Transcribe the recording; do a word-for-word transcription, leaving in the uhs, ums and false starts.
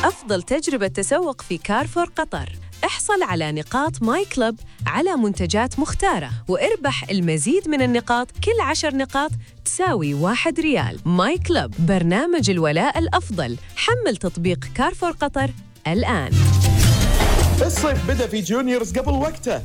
أفضل تجربة تسوق في كارفور قطر. احصل على نقاط ماي كلب على منتجات مختارة واربح المزيد من النقاط. كل عشر نقاط تساوي واحد ريال. ماي كلب، برنامج الولاء الأفضل. حمل تطبيق كارفور قطر الآن. الصيف بدأ في جونيورز قبل وقته،